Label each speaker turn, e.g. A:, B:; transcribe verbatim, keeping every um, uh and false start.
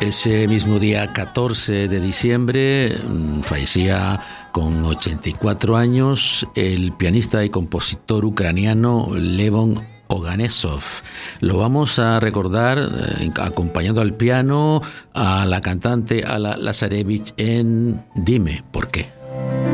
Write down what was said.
A: Ese mismo día catorce de diciembre fallecía con ochenta y cuatro años el pianista y compositor ucraniano Levon Oganesov. Lo vamos a recordar eh, acompañando al piano a la cantante Alla Lazarevich en Dime por qué.